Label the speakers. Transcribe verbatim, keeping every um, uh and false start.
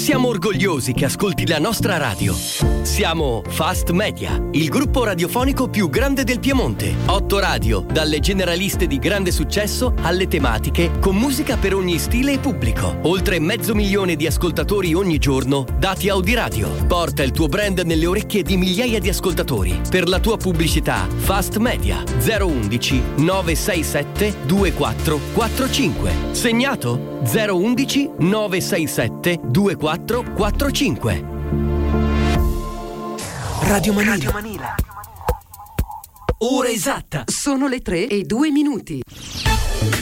Speaker 1: Siamo orgogliosi che ascolti la nostra radio. Siamo Fast Media, il gruppo radiofonico più grande del Piemonte. Otto radio, dalle generaliste di grande successo alle tematiche, con musica per ogni stile e pubblico. Oltre mezzo milione di ascoltatori ogni giorno, dati Audiradio. Porta il tuo brand nelle orecchie di migliaia di ascoltatori. Per la tua pubblicità, Fast Media zero undici nove sei sette due quattro quattro cinque. Segnato? zero undici nove sei sette due quattro quattro cinque.
Speaker 2: Radio Manila. Radio Manila. Ora esatta. Sono le tre e due minuti.